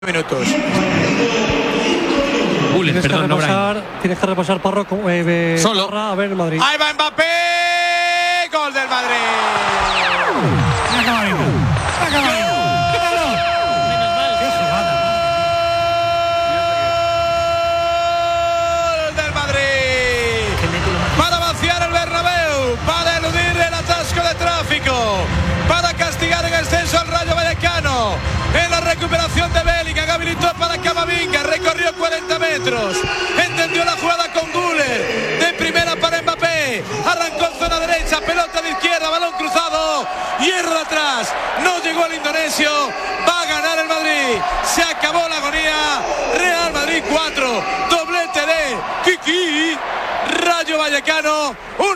minutos. Tienes que repasar Parro solo. A ver el Madrid. Ahí va Mbappé. Gol del Madrid. Gol del Madrid. Para vaciar el Bernabéu, para eludir el atasco de tráfico, para castigar en exceso al Rayo Vallecano. En la recuperación de Bellingham, habilitó para Camavinga, recorrió 40 metros, entendió la jugada con Güler, de primera para Mbappé, arrancó en zona derecha, pelota de izquierda, balón cruzado, hierro de atrás, no llegó el indonesio, va a ganar el Madrid, se acabó la agonía, Real Madrid 4, doblete de Kiki, Rayo Vallecano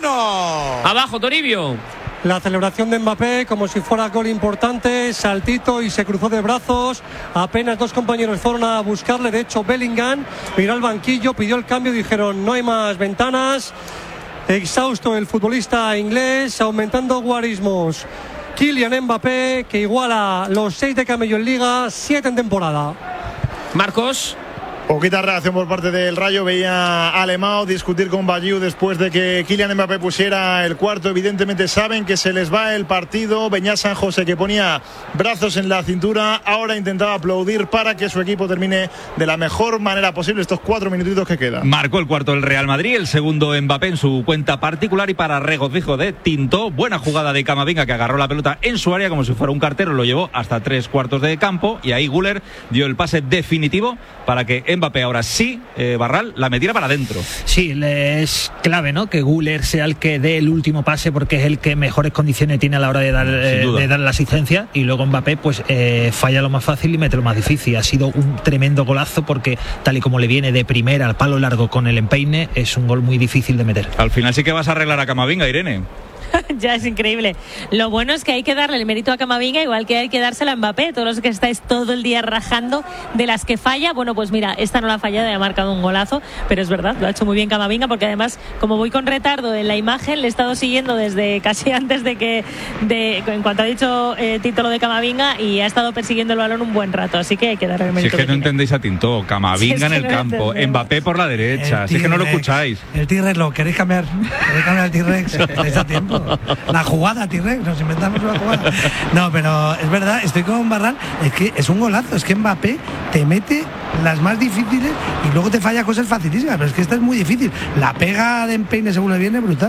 1. Abajo Toribio. La celebración de Mbappé como si fuera gol importante, saltito y se cruzó de brazos. Apenas dos compañeros fueron a buscarle, de hecho Bellingham miró al banquillo, pidió el cambio, dijeron no hay más ventanas. Exhausto el futbolista inglés, aumentando guarismos. Kylian Mbappé, que iguala los 6 de Camello en Liga, 7 en temporada. Marcos. Poquita reacción por parte del Rayo. Veía a Alemão discutir con Baggio después de que Kylian Mbappé pusiera el cuarto. Evidentemente saben que se les va el partido. Beñat San José, que ponía brazos en la cintura, ahora intentaba aplaudir para que su equipo termine de la mejor manera posible estos 4 minutitos que quedan. Marcó el cuarto el Real Madrid, el segundo Mbappé en su cuenta particular, y para regocijo de Tinto, buena jugada de Camavinga, que agarró la pelota en su área como si fuera un cartero, lo llevó hasta 3 cuartos de campo, y ahí Güler dio el pase definitivo para que Mbappé ahora sí, Barral, la metiera para adentro. Sí, es clave, ¿no?, que Güler sea el que dé el último pase, porque es el que mejores condiciones tiene a la hora de dar la asistencia, y luego Mbappé pues falla lo más fácil y mete lo más difícil. Ha sido un tremendo golazo, porque tal y como le viene de primera al palo largo con el empeine, es un gol muy difícil de meter. Al final sí que vas a arreglar a Camavinga, Irene. Ya es increíble. Lo bueno es que hay que darle el mérito a Camavinga, igual que hay que dárselo a Mbappé. Todos los que estáis todo el día rajando de las que falla, bueno, pues mira, esta no la ha fallado y ha marcado un golazo, pero es verdad, lo ha hecho muy bien Camavinga, porque además, como voy con retardo en la imagen, le he estado siguiendo desde casi antes en cuanto ha dicho Tito lo de Camavinga, y ha estado persiguiendo el balón un buen rato, así que hay que darle el mérito. Si es que no entendéis a Tinto, Camavinga en el campo, Mbappé por la derecha, si es que no lo escucháis. El T-Rex lo queréis cambiar, el T-Rex, tenéis a tiempo. La jugada T-Rex, nos inventamos una jugada. No, pero es verdad, estoy con Barral, es que es un golazo, es que Mbappé te mete las más difíciles y luego te falla cosas facilísimas, pero es que esta es muy difícil. La pega de empeine según le viene, brutal.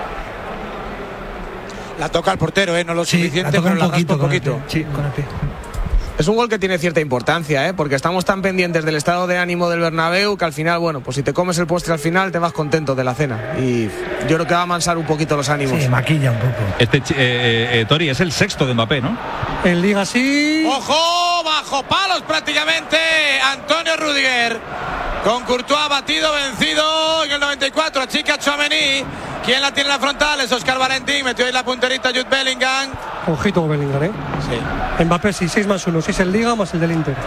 La toca al portero, no lo suficiente, la toca pero un poquito. Sí, con el pie. Es un gol que tiene cierta importancia, porque estamos tan pendientes del estado de ánimo del Bernabéu que al final, bueno, pues si te comes el postre al final te vas contento de la cena, y yo creo que va a amansar un poquito los ánimos. Sí, maquilla un poco. Tori, es el sexto de Mbappé, ¿no? En Liga sí. ¡Ojo! Bajo palos prácticamente Antonio Rüdiger. Con Courtois batido, vencido en el 94. Achica Tchouaméni. ¿Quién la tiene en la frontal? Es Óscar Valentín. Metió ahí la punterita Jude Bellingham. Ojito con Bellingham, Sí. Mbappé sí, 6+1, 6 en Liga más el del Inter.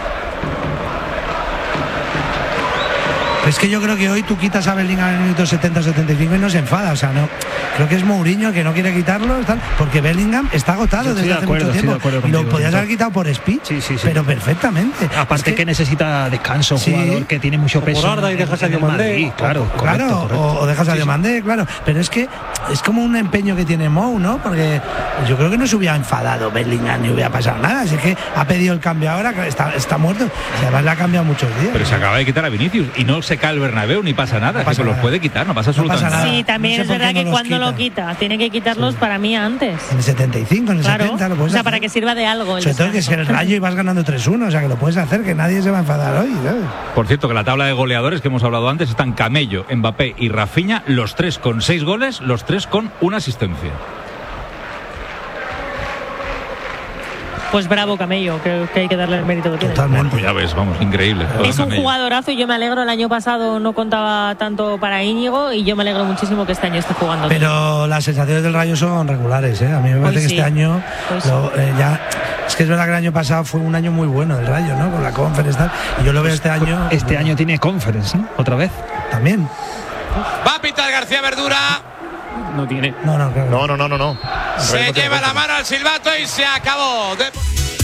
Es que yo creo que hoy tú quitas a Bellingham en el minuto 70-75 y no se enfada, o sea, no. Creo que es Mourinho que no quiere quitarlo, porque Bellingham está agotado desde hace mucho tiempo. Y lo podías haber quitado por speed, sí. pero perfectamente. Aparte que necesita descanso, jugador que tiene mucho peso. Y dejas a Diomandé. Claro, o dejas a Diomandé, claro. Pero es que es como un empeño que tiene Mou, ¿no? Porque yo creo que no se hubiera enfadado Bellingham ni hubiera pasado nada. Así que ha pedido el cambio ahora, que está muerto. Además le ha cambiado muchos días. Pero se acaba de quitar a Vinicius y no se cae el Bernabéu ni pasa nada, que se los puede quitar, no pasa absolutamente nada. Sí, también es verdad que cuando lo quita, tiene que quitarlos para mí antes. En el 75, en el 70 lo puedes hacer. Para que sirva de algo. Sobre todo que es el Rayo y vas ganando 3-1, o sea que lo puedes hacer, que nadie se va a enfadar hoy, ¿sabes? Por cierto, que la tabla de goleadores que hemos hablado antes están Camello, Mbappé y Rafinha, los 3 con 6 goles, los 3 con 1 asistencia. Pues bravo Camello, creo que hay que darle el mérito que tiene. Totalmente. Pues ya ves, vamos, increíble. Es un jugadorazo y yo me alegro. El año pasado no contaba tanto para Íñigo y yo me alegro muchísimo que este año esté jugando. Pero las sensaciones del Rayo son regulares, ¿eh? A mí me parece que este año ya... Es que es verdad que el año pasado fue un año muy bueno del Rayo, ¿no? Con la Conference tal, y yo lo veo este año... Este año tiene Conference, ¿no? Otra vez. También. Va a pitar García Verdura. No tiene. No. No. Se lleva la mano al silbato y se acabó.